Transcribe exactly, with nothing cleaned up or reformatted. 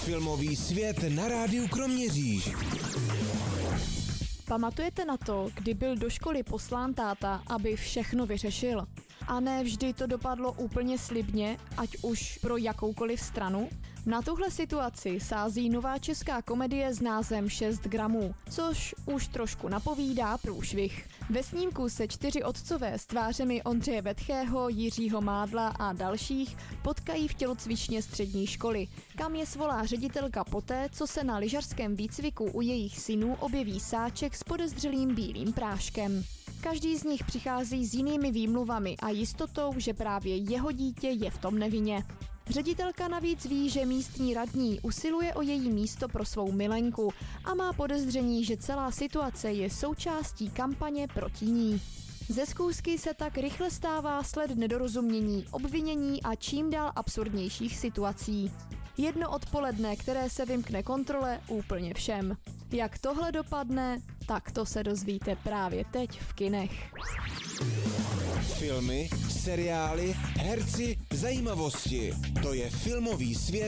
Filmový svět na rádiu Kroměříž. Pamatujete na to, kdy byl do školy poslán táta, aby všechno vyřešil? A ne vždy to dopadlo úplně slibně, ať už pro jakoukoliv stranu? Na tuhle situaci sází nová česká komedie s názvem šest gramů, což už trošku napovídá průšvih. Ve snímku se čtyři otcové s tvářemi Ondřeje Vetchého, Jiřího Mádla a dalších potkají v tělocvičně střední školy, kam je svolá ředitelka poté, co se na lyžařském výcviku u jejich synů objeví sáček s podezřelým bílým práškem. Každý z nich přichází s jinými výmluvami a jistotou, že právě jeho dítě je v tom nevinně. Ředitelka navíc ví, že místní radní usiluje o její místo pro svou milenku a má podezření, že celá situace je součástí kampaně proti ní. Ze zkoušky se tak rychle stává sled nedorozumění, obvinění a čím dál absurdnějších situací. Jedno odpoledne, které se vymkne kontrole úplně všem. Jak tohle dopadne, tak to se dozvíte právě teď v kinech. Filmy, seriály, herci, zajímavosti. To je filmový svět